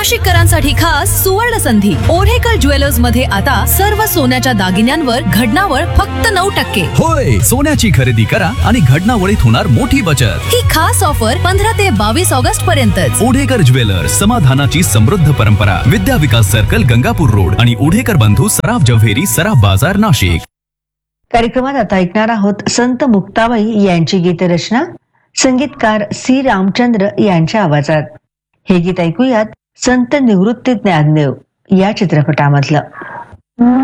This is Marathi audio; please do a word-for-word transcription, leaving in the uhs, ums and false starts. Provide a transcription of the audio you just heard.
नाशिककरांसाठी खास सुवर्ण संधी. ओढेकर ज्वेलर्स मध्ये आता सर्व सोन्याच्या दागिन्यांवर घडणावळ फक्त नऊ टक्के. होय, सोन्याची खरेदी करा आणि घडणावळीत होणार मोठी बचत. ही खास ऑफर पंधरा ते बावीस ऑगस्ट पर्यंतच. ओढेकर ज्वेलर्स, समाधानाची समृद्ध परंपरा. विद्या विकास सर्कल, गंगापूर रोड आणि ओढेकर बंधू, सराफ जव्हेरी, सराफ बाजार, नाशिक. कार्यक्रमात आता ऐकणार आहोत संत मुक्ताबाई यांची गीतरचना, संगीतकार सी रामचंद्र यांच्या आवाजात. हे गीत ऐकूयात संत निवृत्ती ज्ञानदेव या चित्रपटामधलं.